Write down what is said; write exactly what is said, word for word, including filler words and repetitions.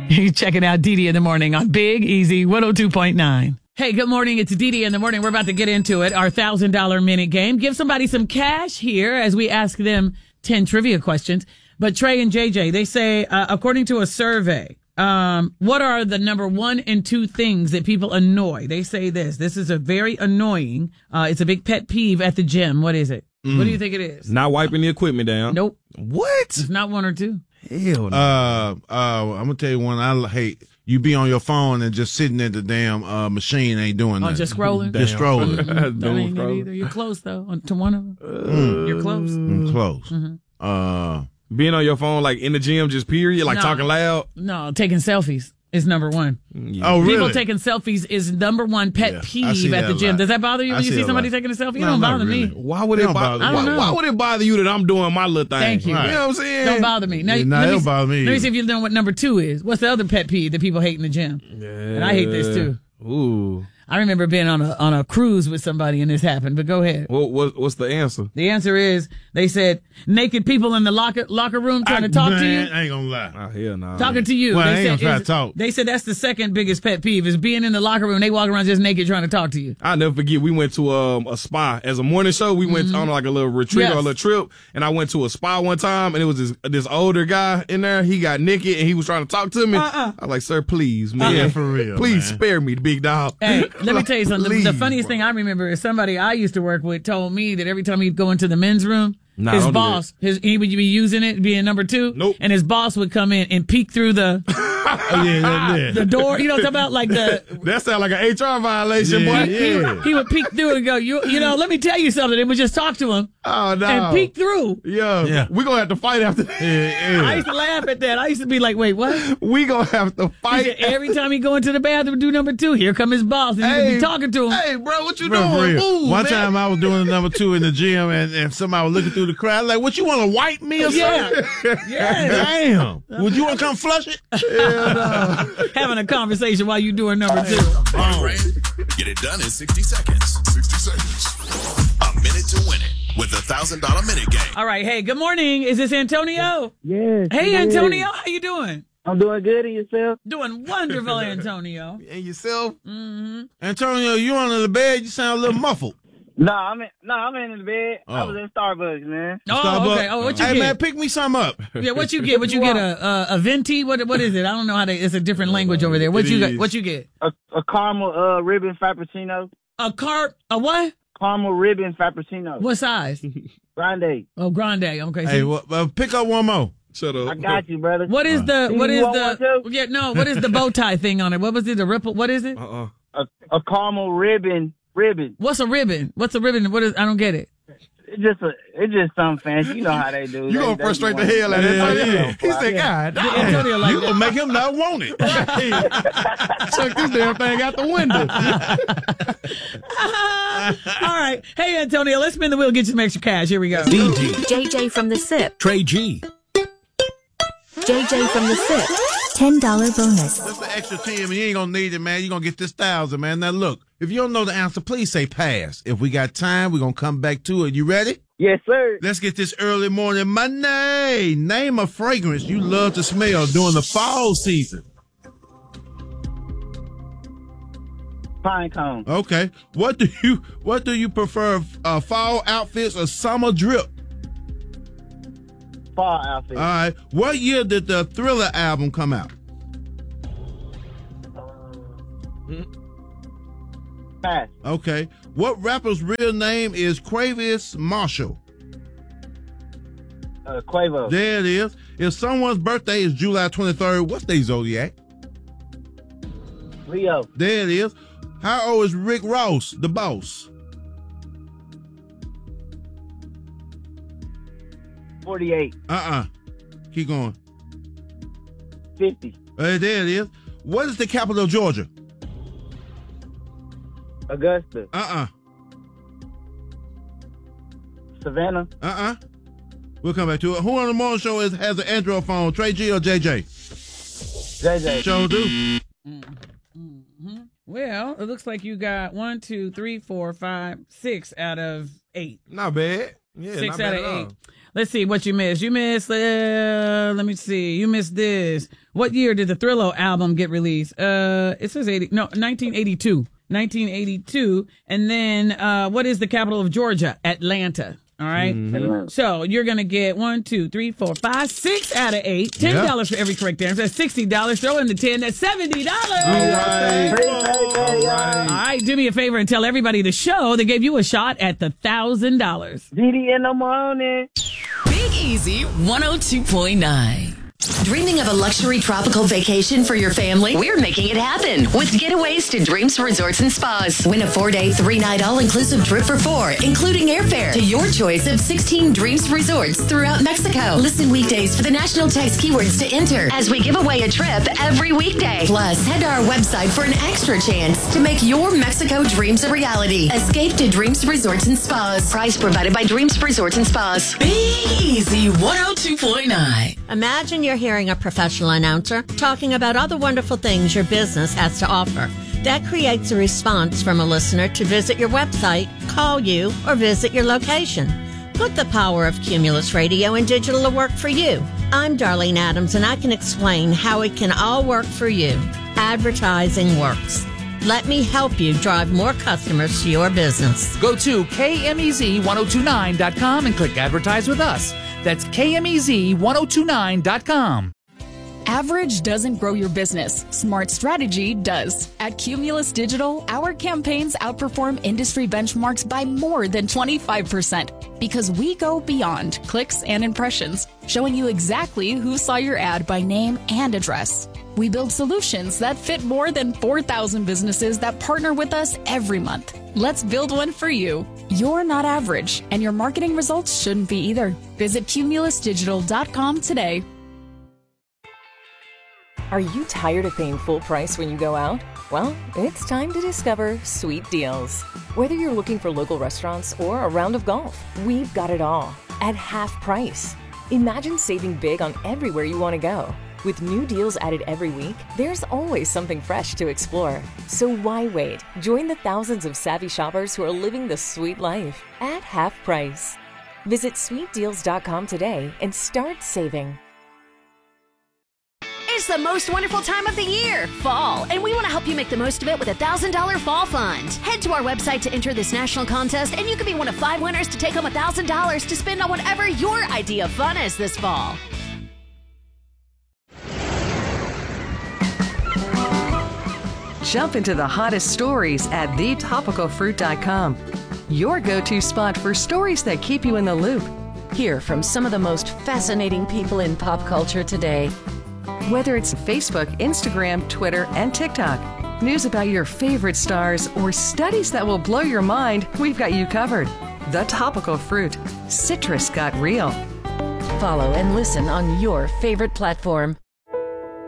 You're checking out Dee Dee in the Morning on Big Easy one oh two point nine. Hey, good morning. It's Dee Dee in the Morning. We're about to get into it. Our one thousand dollars minute game. Give somebody some cash here as we ask them ten trivia questions. But Trey and J J, they say, uh, according to a survey, um, what are the number one and two things that people annoy? They say this. This is a very annoying. Uh, it's a big pet peeve at the gym. What is it? Mm. What do you think it is? Not wiping the equipment down. Nope. What? It's not one or two. Hell no. Uh, uh, I'm going to tell you one I hate. You be on your phone and just sitting at the damn uh, machine ain't doing nothing. Oh, just scrolling? Just scrolling. Mm-hmm. That ain't it either. You're close, though, to one of them. Mm. You're close. I'm close. Mm-hmm. Uh, Being on your phone, like in the gym, just period, like no, talking loud. No, taking selfies is number one. Yeah. Oh, really? People taking selfies is number one pet yeah, peeve at the gym. Does that bother you when I you see, see somebody taking a selfie? It no, don't bother really. me. Why would it, it bother? I don't why, know. why would it bother you that I'm doing my little thing? Thank you. Right. You know what I'm saying? Don't bother me. Now, yeah, no, let it me, don't bother me. Let me see if you know what number two is. What's the other pet peeve that people hate in the gym? Yeah. And I hate this too. Ooh. I remember being on a on a cruise with somebody and this happened, but go ahead. What, what what's the answer? The answer is they said naked people in the locker locker room trying I, to talk man, to you. I ain't gonna lie. Oh, hell no. Talking to you. Well, they I ain't said, gonna try to talk. They said that's the second biggest pet peeve is being in the locker room. They walk around just naked trying to talk to you. I'll never forget. We went to um, a spa as a morning show. We went mm-hmm. on like a little retreat yes. or a little trip, and I went to a spa one time, and it was this, this older guy in there. He got naked, and he was trying to talk to me. Uh-uh. I was like, "Sir, please, man, yeah, for real, please man. spare me, big dog." Hey, let me tell you something. Please, the funniest bro. thing I remember is somebody I used to work with told me that every time he'd go into the men's room, nah, his boss, his he would be using it, being number two, nope. and his boss would come in and peek through the oh, yeah, yeah, yeah. the door. You know what I'm talking about? Like the that sounds like an H R violation, yeah, boy. Yeah. He, would, he would peek through and go, you you know, let me tell you something. And would just talk to him. Oh no! And peek through. Yeah, yeah. We gonna have to fight after that. Yeah, yeah. I used to laugh at that. I used to be like, wait, what? We gonna have to He fight said, every time he go into the bathroom, do number two. Here come his boss, and he hey, be talking to him. Hey, bro, what you Bro, for doing? real. Ooh, One man. time I was doing the number two in the gym, and, and somebody was looking through the crowd like, "What you want to wipe me or Yeah. something?" Yeah. Damn. Would you want to come flush it? Hell no. Having a conversation while you doing number two. Oh. Get it done in sixty seconds. sixty seconds. A minute to win it with the one thousand dollars minute game. All right. Hey, good morning. Is this Antonio? Yes. Hey, yes. Antonio. How you doing? I'm doing good, and yourself? Doing wonderful, Antonio. And yourself? Mm-hmm. Antonio, you under the bed? You sound a little muffled. No, I'm in. No, I'm in the bed. I Oh. was in Starbucks, man. Oh, Starbucks? okay. Oh, what you Hey, get? man, pick me some up. Yeah, what you get? What you get? A a, a venti? What what is it? I don't know how to. It's a different language over there. What It you is. got? What you get? A, a caramel uh, ribbon frappuccino. A carp? A what? Caramel ribbon frappuccino. What size? Grande. Oh, grande. Okay. Hey, so- well, well, pick up one more. Shut up. I got you, brother. what is the Do what you is want one the too? yeah no what is the bow tie thing on it? What was it? The ripple? What is it? Uh-uh. A, a caramel ribbon. Ribbon. What's a ribbon? What's a ribbon? What is? I don't get it. It's just a. It's just something fancy. You know how they do. You They- gonna they frustrate the want- hell out of Yeah, him. yeah. He said, God, damn. Antonio like You that. gonna make him not want it. Chuck this damn thing out the window. All right. Hey, Antonio, let's spin the wheel, get you some extra cash. Here we go. D D, J J from the S I P. Trey G, J J from the S I P. ten dollars bonus. That's an extra ten, and you ain't gonna need it, man. You're gonna get this thousand, man. Now look, if you don't know the answer, please say pass. If we got time, we're gonna come back to it. You ready? Yes, sir. Let's get this early morning money. Name a fragrance you love to smell during the fall season. Pine cone. Okay. What do you what do you prefer, uh, fall outfits or summer drip? Fall outfit. All right. What year did the Thriller album come out? Pass. Okay. What rapper's real name is Quavius Marshall? Uh, Quavo. There it is. If someone's birthday is July twenty-third, what's their zodiac? Leo. There it is. How old is Rick Ross, the boss? forty-eight. Uh-uh. Keep going. fifty. Uh, there it is. What is the capital of Georgia? Augusta. Uh-uh. Savannah. Uh-uh. We'll come back to it. Who on the morning show is has an Android phone? Trey G or J J? J J. Show do. Mm-hmm. Well, it looks like you got one, two, three, four, five, six out of eight. Not bad. Yeah, Six not out bad of at all. eight. Let's see what you missed. You missed, uh, let me see. You missed this. What year did the Thriller album get released? Uh, it says eighty, no, nineteen eighty-two. nineteen eighty-two. And then, uh, what is the capital of Georgia? Atlanta. All right. Mm-hmm. So you're going to get one, two, three, four, five, six out of eight. ten dollars Yeah. for every correct answer. That's sixty dollars. Throw in the ten. That's seventy dollars. All right. All All right. Do me a favor and tell everybody the show that gave you a shot at the one thousand dollars. Didi in the morning. Big Easy one oh two point nine. Dreaming of a luxury tropical vacation for your family? We're making it happen with Getaways to Dreams Resorts and Spas. Win a four-day, three-night all-inclusive trip for four, including airfare to your choice of sixteen Dreams Resorts throughout Mexico. Listen weekdays for the national text keywords to enter as we give away a trip every weekday. Plus, head to our website for an extra chance to make your Mexico dreams a reality. Escape to Dreams Resorts and Spas. Prize provided by Dreams Resorts and Spas. Big Easy one oh two point nine. Imagine you're hearing a professional announcer talking about all the wonderful things your business has to offer. That creates a response from a listener to visit your website, call you, or visit your location. Put the power of Cumulus Radio and digital to work for you. I'm Darlene Adams, and I can explain how it can all work for you. Advertising works. Let me help you drive more customers to your business. Go to K M E Z ten twenty-nine dot com and click Advertise with Us. That's K M E Z ten twenty-nine dot com. Average doesn't grow your business. Smart strategy does. At Cumulus Digital, our campaigns outperform industry benchmarks by more than twenty-five percent because we go beyond clicks and impressions, showing you exactly who saw your ad by name and address. We build solutions that fit more than four thousand businesses that partner with us every month. Let's build one for you. You're not average, and your marketing results shouldn't be either. Visit cumulus digital dot com today. Are you tired of paying full price when you go out? Well, it's time to discover Sweet Deals. Whether you're looking for local restaurants or a round of golf, we've got it all at half price. Imagine saving big on everywhere you want to go. With new deals added every week, there's always something fresh to explore. So why wait? Join the thousands of savvy shoppers who are living the sweet life at half price. Visit sweet deals dot com today and start saving. It's the most wonderful time of the year, fall, and we want to help you make the most of it with a one thousand dollars Fall Fund. Head to our website to enter this national contest, and you could be one of five winners to take home one thousand dollars to spend on whatever your idea of fun is this fall. Jump into the hottest stories at the topical fruit dot com. Your go-to spot for stories that keep you in the loop. Hear from some of the most fascinating people in pop culture today. Whether it's Facebook, Instagram, Twitter, and TikTok, news about your favorite stars, or studies that will blow your mind, we've got you covered. The Topical Fruit. Citrus got real. Follow and listen on your favorite platform.